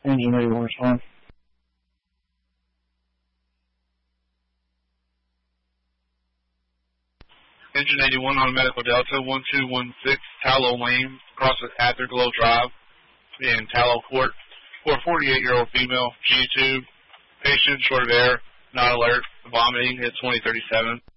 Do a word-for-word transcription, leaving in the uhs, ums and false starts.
Any email you want to respond? Engine eighty-one on Medical Delta, one two one six, Tallow Lane, across with Afterglow Drive in Tallow Court, for a forty-eight-year-old female, G-tube, patient, short of air, not alert, vomiting at twenty thirty-seven.